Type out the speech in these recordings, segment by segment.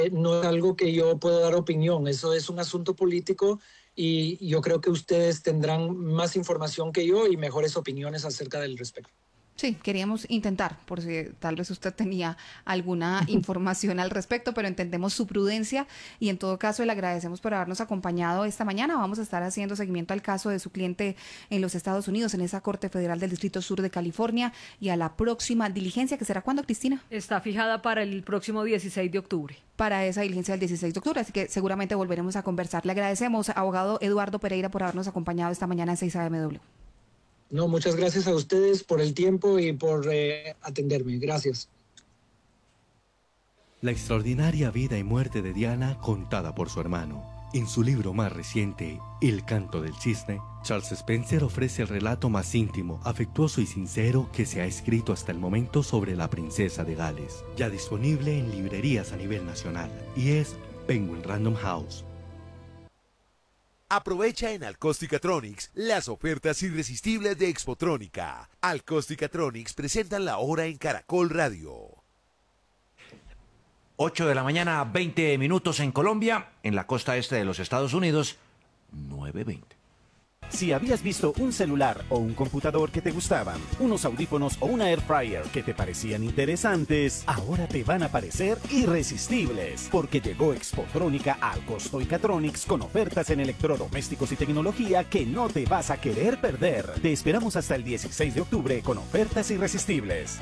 no es algo que yo puedo dar opinión, eso es un asunto político y yo creo que ustedes tendrán más información que yo y mejores opiniones acerca del respecto. Sí, queríamos intentar, por si tal vez usted tenía alguna información al respecto, pero entendemos su prudencia y en todo caso le agradecemos por habernos acompañado esta mañana. Vamos a estar haciendo seguimiento al caso de su cliente en los Estados Unidos, en esa Corte Federal del Distrito Sur de California, y a la próxima diligencia, que será ¿cuándo, Cristina? Está fijada para el próximo 16 de octubre. Para esa diligencia del 16 de octubre, así que seguramente volveremos a conversar. Le agradecemos, abogado Eduardo Pereira, por habernos acompañado esta mañana en 6 AMW. No, muchas gracias a ustedes por el tiempo y por atenderme. Gracias. La extraordinaria vida y muerte de Diana contada por su hermano. En su libro más reciente, El canto del cisne, Charles Spencer ofrece el relato más íntimo, afectuoso y sincero que se ha escrito hasta el momento sobre la princesa de Gales. Ya disponible en librerías a nivel nacional y es Penguin Random House. Aprovecha en Alcosticatronics las ofertas irresistibles de Expotrónica. Alcosticatronics presentan la hora en Caracol Radio. 8 de la mañana, 20 minutos en Colombia, en la costa este de los Estados Unidos, 9:20. Si habías visto un celular o un computador que te gustaban, unos audífonos o una air fryer que te parecían interesantes, ahora te van a parecer irresistibles, porque llegó Expotrónica a Alcosticatronics con ofertas en electrodomésticos y tecnología que no te vas a querer perder. Te esperamos hasta el 16 de octubre con ofertas irresistibles.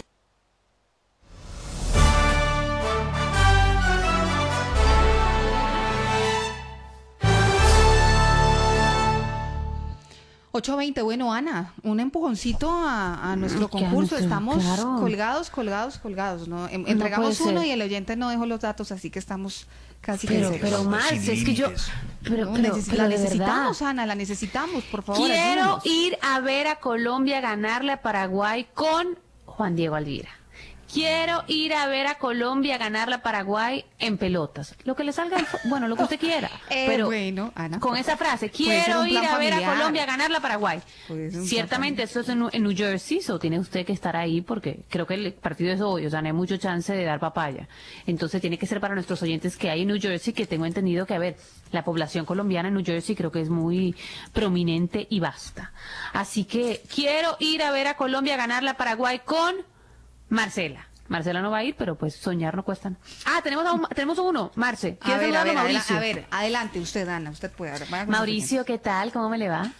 $8.20, bueno, Ana, un empujoncito a nuestro concurso. Estamos colgados, ¿no? Entregamos uno y el oyente no dejó los datos, así que estamos casi pero Marce, es que yo... Pero la necesitamos, Ana, la necesitamos, por favor. Quiero ayúdanos. ir a ver a Colombia ganarle a Paraguay con Juan Diego Alvira. Quiero ir a ver a Colombia ganarle a Paraguay en pelotas. Lo que le salga, bueno, lo que usted quiera. Pero bueno, Ana, con esa frase, quiero ir a ver a Colombia ganarle a Paraguay. Ciertamente esto es en New Jersey, so tiene usted que estar ahí porque creo que el partido es hoy, o sea, no hay mucho chance de dar papaya. Entonces tiene que ser para nuestros oyentes que hay en New Jersey, que tengo entendido que, a ver, la población colombiana en New Jersey creo que es muy prominente y vasta. Así que quiero ir a ver a Colombia ganarle a Paraguay con Marcela. Marcela no va a ir, pero pues soñar no cuesta. Ah, tenemos uno, Marce. A ver, Mauricio. A ver, adelante usted, Ana, usted puede. Mauricio, ¿qué tal? ¿Cómo me le va?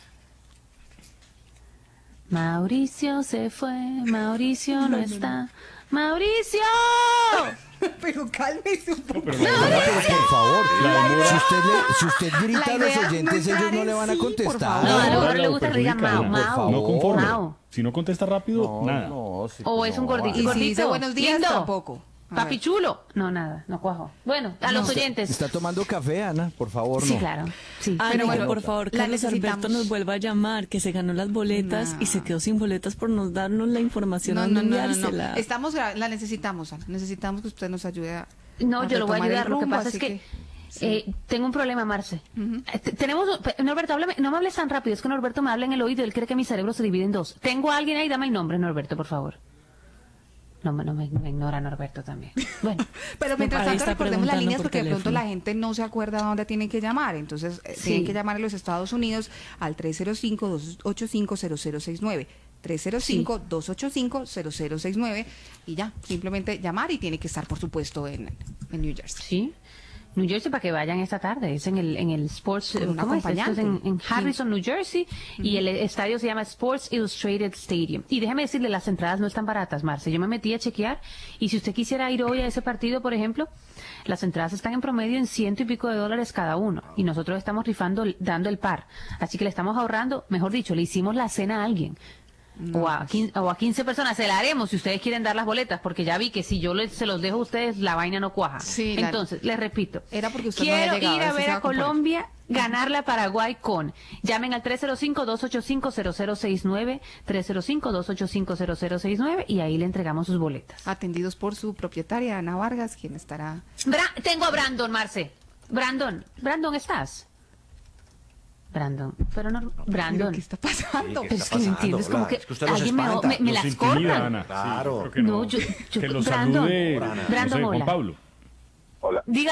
Mauricio se fue, Mauricio no está. ¡Mauricio! Pero cálmese un poco. Por favor, si usted grita a los oyentes, ellos no le van a contestar. No le gusta que le digan Mau. No conforme. Si no contesta rápido, nada. O es un gordito. Y si dice buenos días, tampoco. Papi chulo. No, nada, no cuajo. Bueno, a los oyentes. Está tomando café, Ana, por favor, no. Sí, claro. Sí. Pero bueno, por favor, Carlos Alberto nos vuelva a llamar, que se ganó las boletas y se quedó sin boletas por no darnos la información a enviársela. La necesitamos, Ana. Necesitamos que usted nos ayude a No, yo lo voy a ayudar. Lo que pasa es que sí. tengo un problema, Marce. Norberto, no me hables tan rápido, es que Norberto me habla en el oído, él cree que mi cerebro se divide en dos. Tengo a alguien ahí, dame el nombre, Norberto, por favor. No me ignora Norberto también. Bueno, pero mientras tanto recordemos las líneas porque de pronto la gente no se acuerda a dónde tienen que llamar. Entonces tienen que llamar a los Estados Unidos al 305-285-0069. 305-285-0069 y ya, simplemente llamar y tiene que estar, por supuesto, en New Jersey. Sí. New Jersey para que vayan esta tarde, es en el Sports, ¿cómo es? Esto es en Harrison, New Jersey, y el estadio se llama Sports Illustrated Stadium. Y déjeme decirle, las entradas no están baratas, Marce. Yo me metí a chequear, y si usted quisiera ir hoy a ese partido, por ejemplo, las entradas están en promedio en $100 y pico cada uno, y nosotros estamos rifando, dando el par. Así que le estamos ahorrando, mejor dicho, le hicimos la cena a alguien. O a 15 personas, se la haremos si ustedes quieren dar las boletas, porque ya vi que si yo se los dejo a ustedes, la vaina no cuaja. Sí, entonces, les repito, era porque usted quiero no había ir a ver a Colombia, ganarle a Paraguay con, llamen al 305-285-0069, 305-285-0069, y ahí le entregamos sus boletas. Atendidos por su propietaria, Ana Vargas, quien estará... Tengo a Brandon, Marce. Brandon, ¿estás? Brandon, pero no, Brandon. ¿Qué está pasando? Pero es que no entiendo, es como que alguien me las corta. Claro. No, yo que lo Brandon, salude, Brandon, no sé, hola. Juan Pablo. Hola. Diga